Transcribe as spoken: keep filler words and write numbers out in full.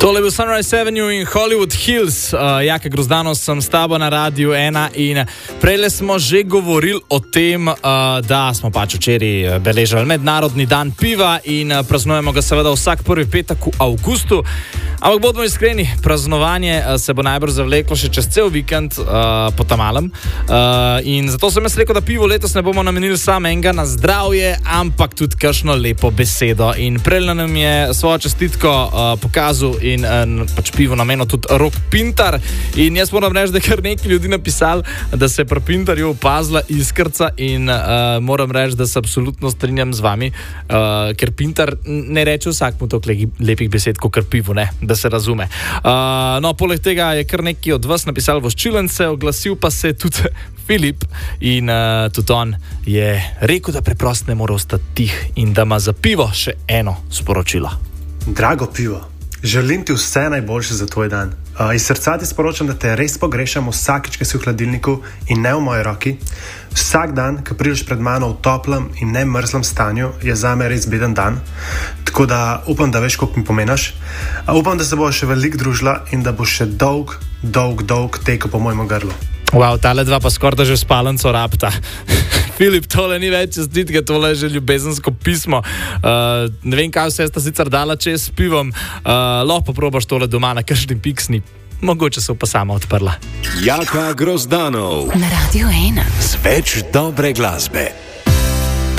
Tole je bil Sunrise Avenue in Hollywood Hills. Uh, Jaka Grozdanos sem s tabo na Radiu ena in prejle smo že govorili o tem, uh, da smo pač včeraj beležali mednarodni dan piva in uh, praznujemo ga seveda vsak prvi petek v avgustu. Ampak bodimo iskreni, praznovanje uh, se bo najbrž zavleklo še čez cel vikend uh, po tamalem. Uh, in zato sem jaz rekel, da pivo letos ne bomo namenili samo enega na zdravje, ampak tudi kakšno lepo besedo. In prejle nam je svojo čestitko uh, pokazal in uh, pač pivo namenil tudi Rok Pintar. In jaz moram reči, da je kar nekaj ljudi napisali, da se pri Pintarju opazila iskrca in uh, moram reči, da se absolutno strinjam z vami, uh, ker Pintar ne reče vsakmu toliko lepih besed, kot kar pivo, ne, da se razume. Uh, no, poleg tega je kar nekaj od vas napisal voščilence, oglasil pa se tudi Filip in uh, tudi on je rekel, da preprosto ne more ostati tih in da ima za pivo še eno sporočilo. Drago pivo, želim ti vse najboljše za tvoj dan. Uh, iz srca ti sporočam, da te res pogrešam vsakič, ki si v hladilniku in ne v moji roki. Vsak dan, ko prideš pred mano v toplem in ne mrzlem stanju, je zame res beden dan. Tako da upam, da veš, koliko mi pomenaš. Uh, upam, da se bo še veliko družila in da bo še dolg, dolg, dolg tekel po mojem grlu. Wow, tale dva pa skoraj da že spalenco rapta. Filip, tole ni več čestitke, tole je že ljubezensko pismo. Uh, ne vem, kaj vse sta sicer dala čez s pivom. Uh, lahko pa probaš tole doma na kakšni piksni. Mogoče se pa sama odprla. Jaka Grozdanov na Radiu ena. Z več dobre glasbe.